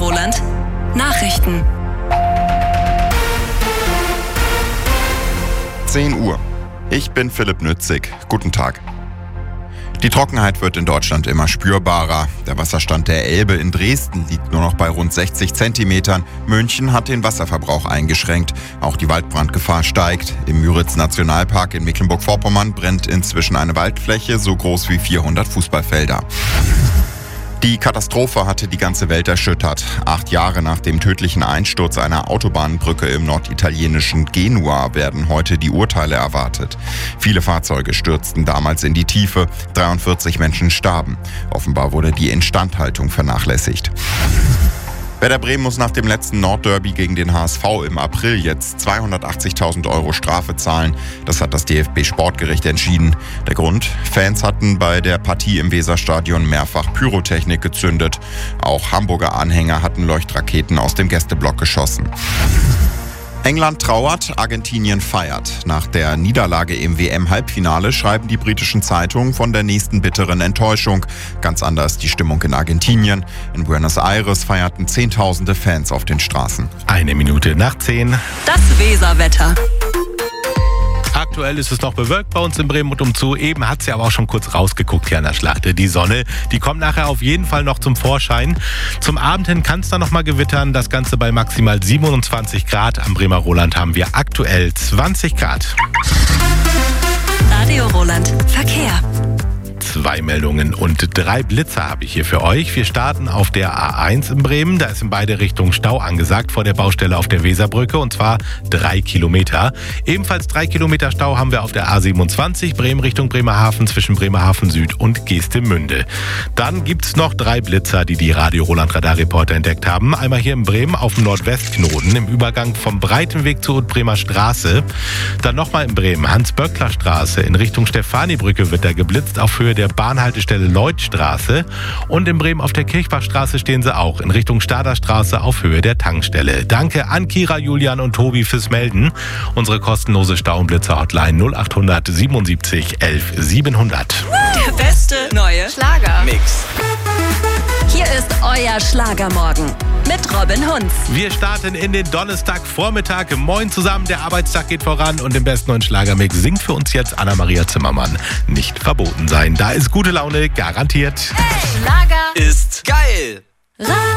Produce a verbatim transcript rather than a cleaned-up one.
Roland. Nachrichten. zehn Uhr. Ich bin Philipp Nützig. Guten Tag. Die Trockenheit wird in Deutschland immer spürbarer. Der Wasserstand der Elbe in Dresden liegt nur noch bei rund sechzig Zentimetern. München hat den Wasserverbrauch eingeschränkt. Auch die Waldbrandgefahr steigt. Im Müritz-Nationalpark in Mecklenburg-Vorpommern brennt inzwischen eine Waldfläche so groß wie vierhundert Fußballfelder. Die Katastrophe hatte die ganze Welt erschüttert. Acht Jahre nach dem tödlichen Einsturz einer Autobahnbrücke im norditalienischen Genua werden heute die Urteile erwartet. Viele Fahrzeuge stürzten damals in die Tiefe, dreiundvierzig Menschen starben. Offenbar wurde die Instandhaltung vernachlässigt. Werder Bremen muss nach dem letzten Nordderby gegen den H S V im April jetzt zweihundertachtzigtausend Euro Strafe zahlen. Das hat das D F B-Sportgericht entschieden. Der Grund? Fans hatten bei der Partie im Weserstadion mehrfach Pyrotechnik gezündet. Auch Hamburger Anhänger hatten Leuchtraketen aus dem Gästeblock geschossen. England trauert, Argentinien feiert. Nach der Niederlage im W M-Halbfinale schreiben die britischen Zeitungen von der nächsten bitteren Enttäuschung. Ganz anders die Stimmung in Argentinien. In Buenos Aires feierten Zehntausende Fans auf den Straßen. Eine Minute nach zehn. Das Weserwetter. Aktuell ist es noch bewölkt bei uns in Bremen und umzu. Eben hat sie aber auch schon kurz rausgeguckt hier an der Schlachte. Die Sonne, die kommt nachher auf jeden Fall noch zum Vorschein. Zum Abend hin kann es dann noch mal gewittern. Das Ganze bei maximal siebenundzwanzig Grad. Am Bremer Roland haben wir aktuell zwanzig Grad. Radio Roland. Verkehr. Zwei Meldungen und drei Blitzer habe ich hier für euch. Wir starten auf der A eins in Bremen. Da ist in beide Richtungen Stau angesagt vor der Baustelle auf der Weserbrücke und zwar drei Kilometer. Ebenfalls drei Kilometer Stau haben wir auf der A siebenundzwanzig Bremen Richtung Bremerhaven zwischen Bremerhaven Süd und Geestemünde. Dann gibt es noch drei Blitzer, die die Radio Roland Radarreporter entdeckt haben. Einmal hier in Bremen auf dem Nordwestknoten im Übergang vom Breitenweg zur Bremer Straße. Dann nochmal in Bremen Hans-Böckler-Straße in Richtung Stefanibrücke wird da geblitzt auf Höhe der der Bahnhaltestelle Lloydstraße und in Bremen auf der Kirchbachstraße stehen sie auch in Richtung Staderstraße auf Höhe der Tankstelle. Danke an Kira, Julian und Tobi fürs Melden. Unsere kostenlose Stau- und Blitzer-Hotline null acht siebenundsiebzig elf siebenhundert. Der beste neue Schlager-Mix. Hier ist euer Schlagermorgen mit Robin Hunz. Wir starten in den Donnerstagvormittag. Moin zusammen, der Arbeitstag geht voran und im besten neuen Schlagermix singt für uns jetzt Anna-Maria Zimmermann. Nicht verboten sein, da ist gute Laune garantiert. Hey, Schlager Ist geil.